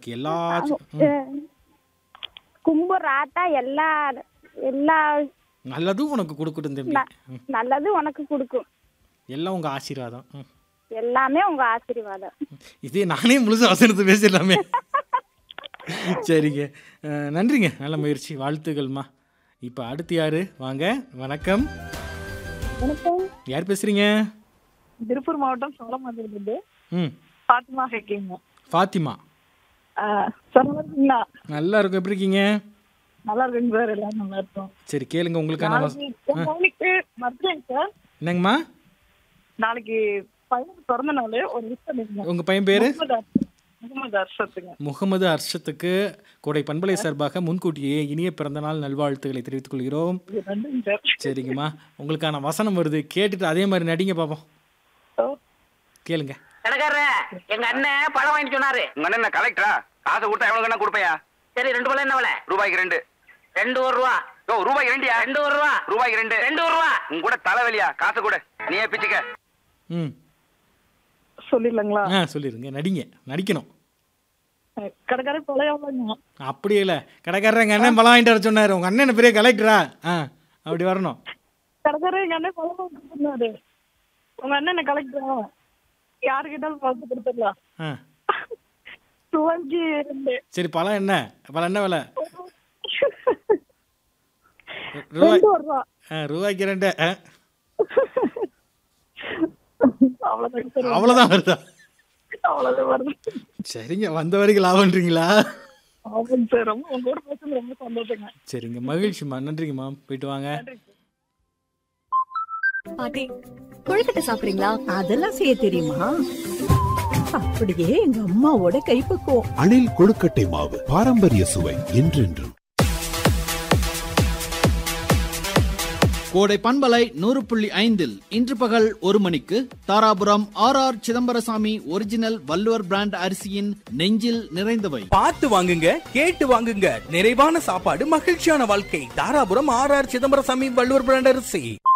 உங்களுக்கு எல்லா கும்புறாட்டா எல்லா எல்லா நல்லதும் உனக்கு கொடுக்கட்டும் தம்பி. நல்லது உனக்கு கொடுக்கும். எல்லாம் உங்க ஆசீர்வாதம். எல்லாமே உங்க ஆசீர்வாதம். இதே நானே முழுசு வசனத்தை பேசிடலாமே. சரிங்க, நன்றிங்க, நல்ல முயற்சி, வாழ்த்துக்கள்மா. இப்போ அடுத்து யாரு? வாங்க, வணக்கம். வணக்கம். யார் பேசுறீங்க? திருப்பூர் மாவட்டம் சோழமாதிரிலிருந்து ஃபாத்திமா ஹக்கீம். ஃபாத்திமா, சொல்லுங்களா? நல்லா இருக்கும். எப்படி இருக்கீங்க? நல்லா இருக்குங்க சார், எல்லாரும் நல்லா இருக்கும். சரி, கேளுங்க உங்களுக்கான பையனுக்கு பர்த்டே சார். என்னங்கம்மா? நாளைக்கு பையனுக்கு பிறந்த நாள், ஒரு விஷ் பண்ணிருக்கேன். உங்க பையன் பேரு? முகமது அர்ஷத்துங்க. முகமது அர்ஷத்துக்கு கோடை பண்பலை சார்பாக முன்கூட்டியே இனிய பிறந்தநாள் நல்வாழ்த்துக்களை தெரிவித்துக் கொள்கிறோம். நன்றிங்க சார். சரிங்கம்மா, உங்களுக்கான வசனம் வருது, கேட்டுட்டு அதே மாதிரி நடிங்க பாப்போம். கேளுங்க. கடைக்காரர, எங்க அண்ணன் பழம் வாங்கிட்டு சொன்னாரு. உங்க அண்ணன் கலெக்டரா? காசை கொடுத்தா எவ்வளவு கண்ணா கொடுப்பையா? சரி, 2 பழம் என்ன விலை? ரூபாய்க்கு 2. 2 ரூபா. ஓ, ரூபாய்க்கு 2யா? 2 ரூபா. ரூபாய்க்கு 2. 2 ரூபா. உங்க கூட தலைவலியா? காசு கூட நீயே பிச்சுக்க. சொல்லிடலாங்களா? சொல்லிருங்க, நடிங்க, நடிக்கணும். கடைக்காரர் பழம் எவ்வளோங்க? அப்படி இல்லை, கடைக்காரர் எங்க அண்ணன் பழம் வாங்கிட்டு வர சொன்னாரு. உங்க அண்ணன் பெரிய கலெக்டரா? அப்படி வரணும். கடைக்காரர் எங்க அண்ணன் பழம் வாங்கிட்டு சொன்னாரு. உங்க அண்ணன் கலெக்டரா? யாரு கேட்டாலும் பழத்தை கொடுத்துடலாம். ரூபாய்க்கு 2. சரி, பழம் என்ன? பழம் என்ன விலை? ரூபாய்க்கு 2. அவ்வளவுதான் வருதா? அவ்வளவுதான் வருது. சரிங்க, வந்த வரைக்கும் லாபம்ன்றீங்களா? ஆமாங்க சார், உங்க கூட பேசுறது ரொம்ப சந்தோஷங்க. சரிங்க, மகிழ்ச்சிமா, நன்றிங்கம்மா, போயிட்டு வாங்க. பாட்டி, கொழுக்கட்டை சாப்பிடுறீங்களா? அதெல்லாம் செய்ய தெரியுமா? அப்படியே எங்க அம்மாவோட கைப்பக்குவம். அணில் கொழுக்கட்டை மாவு, பாரம்பரிய சுவை என்றென்றும். கோடை பண்பலை 100.5 இன்று பகல் 1 மணிக்கு Dharapuram R Chidambarasamy original Valluvar brand அரிசியின் நெஞ்சில் நிறைந்தவை. பார்த்து வாங்குங்க, கேட்டு வாங்குங்க. நிறைவான சாப்பாடு, மகிழ்ச்சியான வாழ்க்கை. தாராபுரம் ஆர் சிதம்பரசாமி வள்ளுவர் பிராண்ட் அரிசி.